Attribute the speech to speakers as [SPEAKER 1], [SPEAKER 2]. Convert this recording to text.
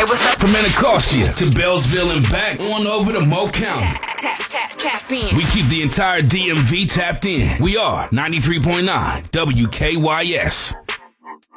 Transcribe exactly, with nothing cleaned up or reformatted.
[SPEAKER 1] Hey, what's up?
[SPEAKER 2] From Anacostia to Bellsville and back on over to Mo County.
[SPEAKER 1] Tap, tap, tap in.
[SPEAKER 2] We keep the entire D M V tapped in. We are ninety-three point nine W K Y S.